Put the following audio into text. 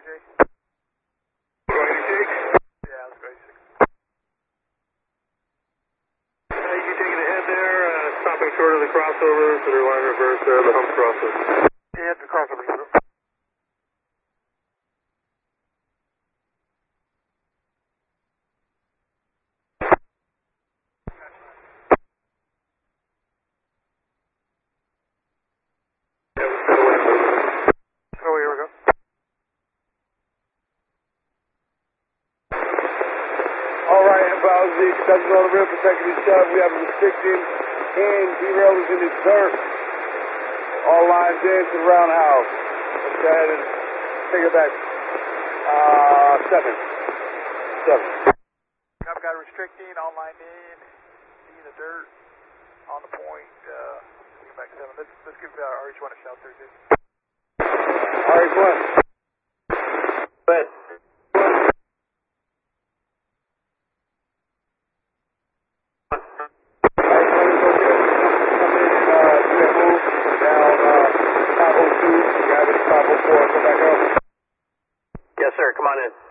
RJ? Go 86? Yeah, let's go 86. You taking ahead there, stopping short of the crossover for the line reverse there, the hump crossover. Yeah, the crossover. Oh, here we go. All right, inbound Z, conducting on the rear, protecting each other. We have a restricting and derailers in the dirt. All lines in to the roundhouse. Let's go ahead and take it back. 7. I've got restricting, online in, in the dirt, on the point, take it back 7. Let's give RH1 a shout there, dude. RH1. But Down 502, you have it 504, come back up. yes, sir. Come on in.